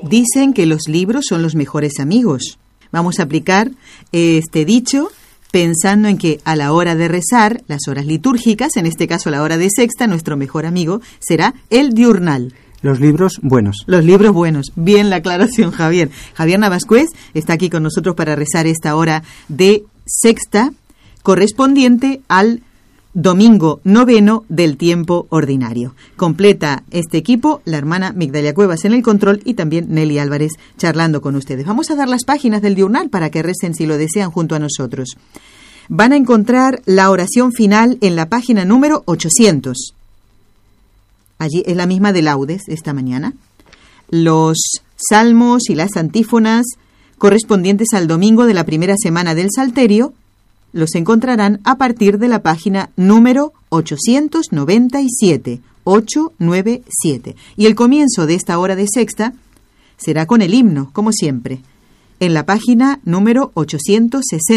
Dicen que los libros son los mejores amigos. Vamos a aplicar este dicho pensando en que a la hora de rezar, las horas litúrgicas, en este caso la hora de sexta, nuestro mejor amigo será el diurnal. Los libros buenos. Los libros buenos. Bien la aclaración, Javier. Javier Navascués está aquí con nosotros para rezar esta hora de sexta, correspondiente al domingo noveno del tiempo ordinario. Completa este equipo la hermana Migdalia Cuevas en el control y también Nelly Álvarez charlando con ustedes. Vamos a dar las páginas del diurnal para que recen si lo desean junto a nosotros. Van a encontrar la oración final en la página número 800. Allí es la misma de laudes esta mañana. Los salmos y las antífonas correspondientes al domingo de la primera semana del Salterio los encontrarán a partir de la página número 897, 897. Y el comienzo de esta hora de sexta será con el himno, como siempre, en la página número 860.